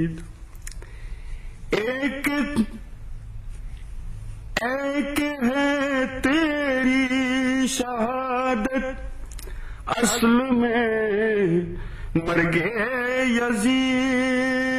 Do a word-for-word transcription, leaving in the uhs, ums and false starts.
एक एक है तेरी शहादत, असल में मर गए यजीद।